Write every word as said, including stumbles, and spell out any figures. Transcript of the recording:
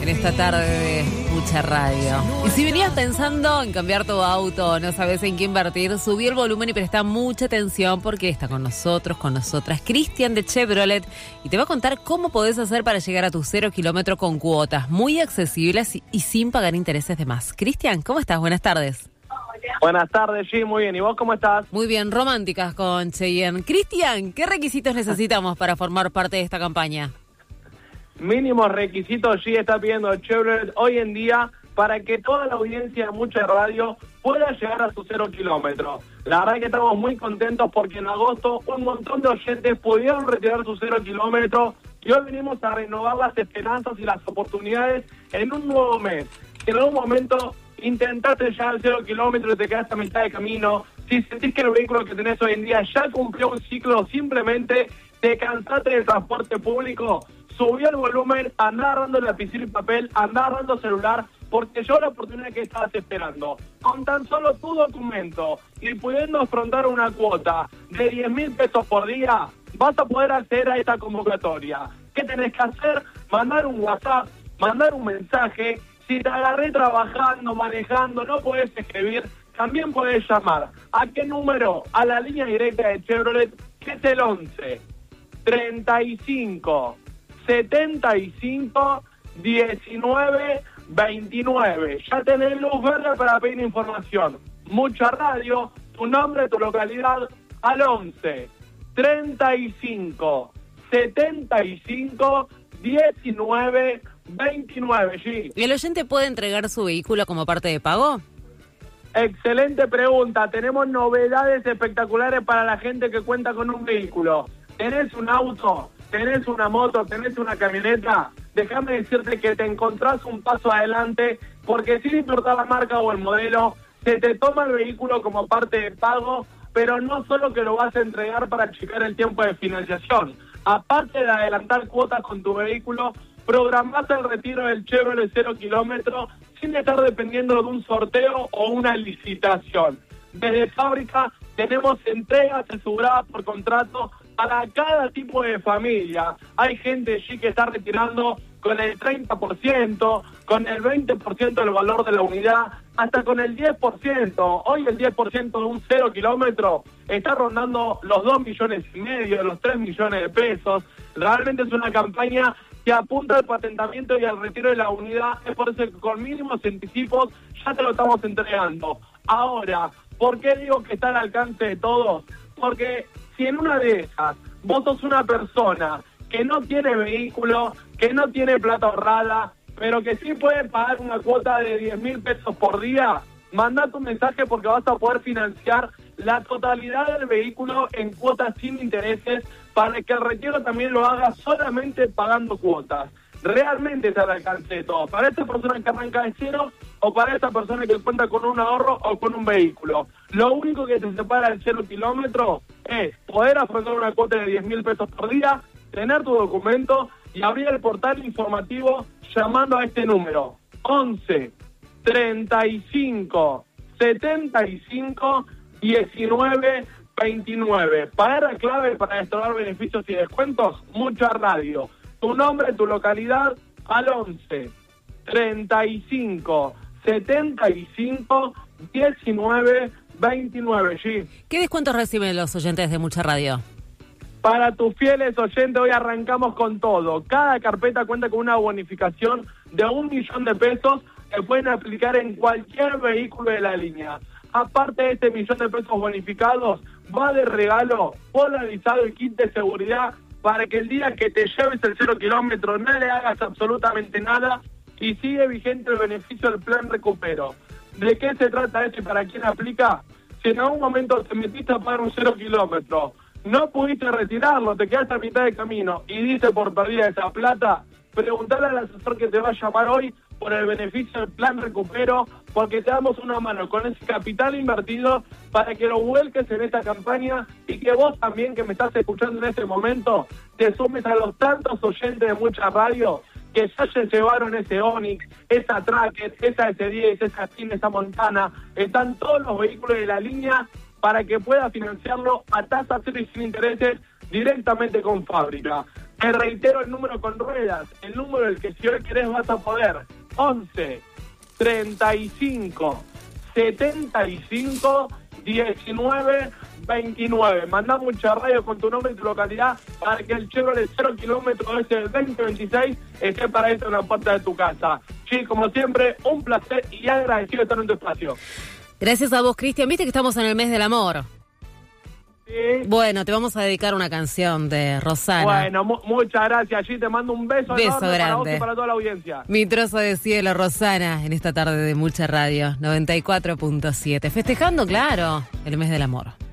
en esta tarde de mucha radio. Y si venías pensando en cambiar tu auto, no sabes en qué invertir, subí el volumen y presta mucha atención porque está con nosotros, con nosotras, Cristian de Chevrolet, y te va a contar cómo podés hacer para llegar a tu cero kilómetro con cuotas muy accesibles y sin pagar intereses de más. Cristian, ¿cómo estás? Buenas tardes. Buenas tardes, sí, muy bien. ¿Y vos cómo estás? Muy bien, románticas con Cheyenne. Cristian, ¿qué requisitos necesitamos para formar parte de esta campaña? Mínimos requisitos sí está pidiendo Chevrolet hoy en día para que toda la audiencia de Mucha Radio pueda llegar a sus cero kilómetros. La verdad es que estamos muy contentos porque en agosto un montón de oyentes pudieron retirar sus cero kilómetros y hoy venimos a renovar las esperanzas y las oportunidades en un nuevo mes. En algún momento intentaste llegar al cero kilómetros y te quedaste a mitad de camino. Si sentís que el vehículo que tenés hoy en día ya cumplió un ciclo, simplemente te cansaste del transporte público, subí el volumen, andá agarrando lapicero y papel, andá agarrando celular, porque yo la oportunidad que estabas esperando. Con tan solo tu documento y pudiendo afrontar una cuota de diez mil pesos por día, vas a poder acceder a esta convocatoria. ¿Qué tenés que hacer? Mandar un WhatsApp, mandar un mensaje. Si te agarré trabajando, manejando, no podés escribir, también podés llamar. ¿A qué número? A la línea directa de Chevrolet, que es el once, treinta y cinco, setenta y cinco, diecinueve, veintinueve. Ya tenés luz verde para pedir información. Mucha Radio, tu nombre, tu localidad, al once, treinta y cinco, setenta y cinco, diecinueve, veintinueve, sí. ¿Y el oyente puede entregar su vehículo como parte de pago? Excelente pregunta. Tenemos novedades espectaculares para la gente que cuenta con un vehículo. ¿Tenés un auto? ¿Tenés una moto? ¿Tenés una camioneta? Déjame decirte que te encontrás un paso adelante porque sin importar la marca o el modelo, se te toma el vehículo como parte de pago, pero no solo que lo vas a entregar para checar el tiempo de financiación. Aparte de adelantar cuotas con tu vehículo, programás el retiro del Chevrolet cero kilómetro sin estar dependiendo de un sorteo o una licitación. Desde fábrica tenemos entregas aseguradas por contrato para cada tipo de familia. Hay gente allí que está retirando con el treinta por ciento, con el veinte por ciento del valor de la unidad, hasta con el diez por ciento. Hoy el diez por ciento de un cero kilómetro está rondando los dos millones y medio, los tres millones de pesos. Realmente es una campaña que apunta al patentamiento y al retiro de la unidad. Es por eso que con mínimos anticipos ya te lo estamos entregando. Ahora, ¿por qué digo que está al alcance de todos? Porque si en una de esas vos sos una persona que no tiene vehículo, que no tiene plata ahorrada, pero que sí puede pagar una cuota de diez mil pesos por día, mandá tu mensaje porque vas a poder financiar la totalidad del vehículo en cuotas sin intereses para que el retiro también lo haga solamente pagando cuotas. Realmente está al alcance de todo. Para esta persona que arranca de cero o para esta persona que cuenta con un ahorro o con un vehículo. Lo único que te separa del cero kilómetro es poder afrontar una cuota de diez mil pesos por día, tener tu documento y abrir el portal informativo llamando a este número once, treinta y cinco, setenta y cinco, diecinueve, veintinueve. Para la clave para destacar beneficios y descuentos, Mucha Radio. Tu nombre, tu localidad al once, treinta y cinco, setenta y cinco, diecinueve, veintinueve. ¿Sí? ¿Qué descuentos reciben los oyentes de Mucha Radio? Para tus fieles oyentes, hoy arrancamos con todo. Cada carpeta cuenta con una bonificación de un millón de pesos que pueden aplicar en cualquier vehículo de la línea. Aparte de este millón de pesos bonificados, va de regalo polarizado el kit de seguridad para que el día que te lleves el cero kilómetro no le hagas absolutamente nada y sigue vigente el beneficio del plan recupero. ¿De qué se trata esto y para quién aplica? Si en algún momento te metiste a pagar un cero kilómetro, no pudiste retirarlo, te quedaste a mitad de camino y dice por perdida esa plata, preguntale al asesor que te va a llamar hoy por el beneficio del plan recupero, porque te damos una mano con ese capital invertido para que lo vuelques en esta campaña y que vos también, que me estás escuchando en este momento, te sumes a los tantos oyentes de Mucha Radio que ya se llevaron ese Onix, esa Tracker, esa ese diez, esa Spin, esa Montana. Están todos los vehículos de la línea para que pueda financiarlo a tasa cero y sin intereses directamente con fábrica. Te reitero el número con ruedas, el número del que si hoy querés vas a poder. once, treinta y cinco, setenta y cinco, diecinueve, veintinueve. Mandame un charradio con tu nombre y tu localidad para que el Chevrolet cero kilómetros ese veinte veintiséis esté para dentro de la puerta de tu casa. Sí, como siempre, un placer y agradecido de estar en tu espacio. Gracias a vos, Cristian. Viste que estamos en el mes del amor. Sí. Bueno, te vamos a dedicar una canción de Rosana. Bueno, mu- muchas gracias. Allí te mando un beso, Beso enorme para vos grande. y para toda la audiencia. Mi trozo de cielo, Rosana, en esta tarde de Mucha Radio, noventa y cuatro punto siete. Festejando, claro, el mes del amor.